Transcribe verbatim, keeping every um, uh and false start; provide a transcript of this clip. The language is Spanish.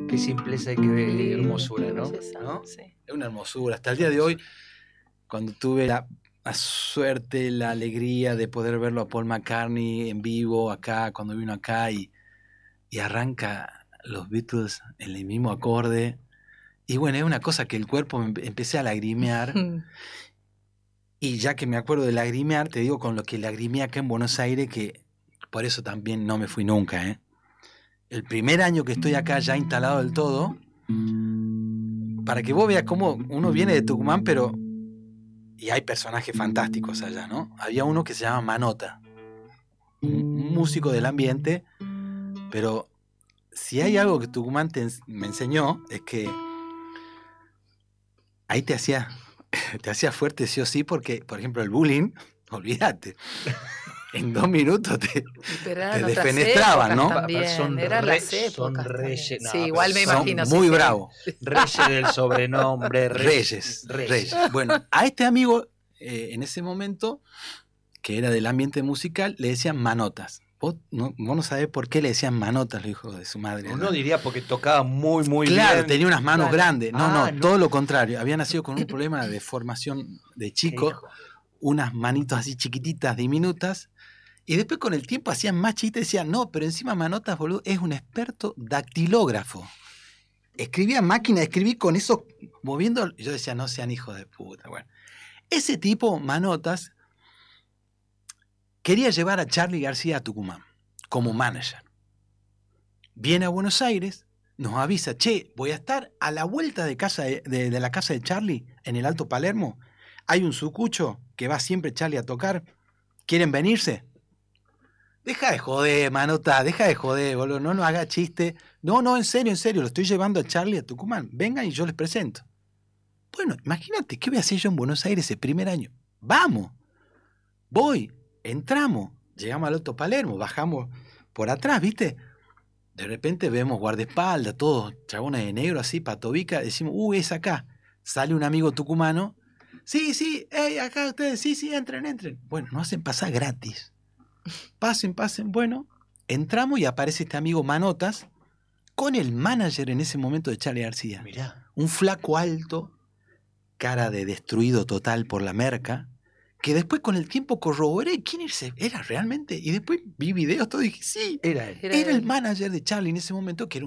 Qué simpleza y qué hermosura, ¿no? ¿no? Sí. Es una hermosura. Hasta el día de hoy, cuando tuve la, la suerte, la alegría de poder verlo a Paul McCartney en vivo acá, cuando vino acá y, y arranca los Beatles en el mismo acorde. Y bueno, es una cosa que el cuerpo me empecé a lagrimear. Y ya que me acuerdo de lagrimear, te digo con lo que lagrimeé acá en Buenos Aires, que por eso también no me fui nunca, ¿eh? El primer año que estoy acá ya instalado del todo, para que vos veas cómo uno viene de Tucumán, pero... Y hay personajes fantásticos allá, ¿no? Había uno que se llama Manota, un músico del ambiente, pero si hay algo que Tucumán te, me enseñó, es que ahí te hacía... te hacía fuerte sí o sí, porque, por ejemplo, el bullying, olvídate, en dos minutos te, te defenestraban, ¿no? También, son eran re, las épocas son reyes. No, sí, igual me imagino. Son muy sí, bravos. Reyes del sobrenombre. Reyes, reyes, reyes. Bueno, a este amigo, eh, en ese momento, que era del ambiente musical, le decían Manotas. Vos no, vos no sabés por qué le decían Manotas, los hijos de su madre. Uno ¿no? diría porque tocaba muy, muy claro, bien. Claro, tenía unas manos claro. grandes. No, ah, no, no, todo lo contrario. Había nacido con un problema de formación de chico, unas manitos así chiquititas, diminutas. Y después con el tiempo hacían más chistes y decían, no, pero encima Manotas, boludo, es un experto dactilógrafo. Escribía máquina, escribí con eso, moviendo. Yo decía, no sean hijos de puta. Bueno, ese tipo, Manotas, quería llevar a Charly García a Tucumán como manager. Viene a Buenos Aires, nos avisa, che, voy a estar a la vuelta de, casa de, de, de la casa de Charly, en el Alto Palermo. Hay un sucucho que va siempre Charly a tocar. ¿Quieren venirse? Deja de joder, Manota, deja de joder, boludo. No nos haga chiste. No, no, en serio, en serio, lo estoy llevando a Charly a Tucumán. Vengan y yo les presento. Bueno, imagínate, ¿qué voy a hacer yo en Buenos Aires ese primer año? Vamos, voy. Entramos, llegamos al Alto Palermo, bajamos por atrás, ¿viste? De repente vemos guardaespaldas, todos chabones de negro así, patobica, decimos, uh, es acá. Sale un amigo tucumano, sí, sí, hey, acá ustedes, sí, sí, entren, entren. Bueno, nos hacen pasar gratis. Pasen, pasen, bueno, entramos y aparece este amigo Manotas con el manager en ese momento de Charly García. Mirá. Un flaco alto, cara de destruido total por la merca, que después con el tiempo corroboré quién era realmente, y después vi videos todo y dije, sí, era él. Era, era el manager de Charly en ese momento, que era